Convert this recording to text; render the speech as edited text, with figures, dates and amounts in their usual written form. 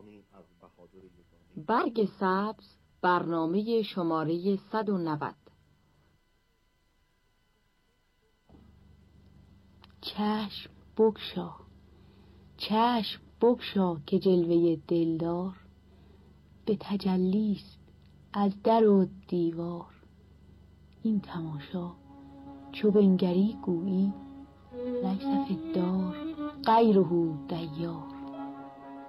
برگ سبز، برنامه شماره 190. چشم بگشا، چشم بگشا که جلوه دلدار به تجلیست از در و دیوار. این تماشا چو بنگری گویی لیس فی الدار غیره دیار.